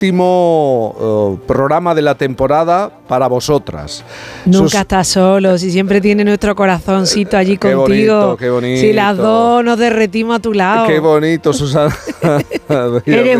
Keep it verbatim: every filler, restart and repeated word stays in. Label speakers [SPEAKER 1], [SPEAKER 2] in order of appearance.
[SPEAKER 1] último uh, programa de la temporada para vosotras.
[SPEAKER 2] Nunca
[SPEAKER 1] Sus...
[SPEAKER 2] estás solo, si siempre tiene nuestro corazoncito allí
[SPEAKER 1] qué
[SPEAKER 2] contigo.
[SPEAKER 1] Bonito, qué bonito.
[SPEAKER 2] Si las dos nos derretimos a tu lado.
[SPEAKER 1] Qué bonito, Susana.
[SPEAKER 2] Eres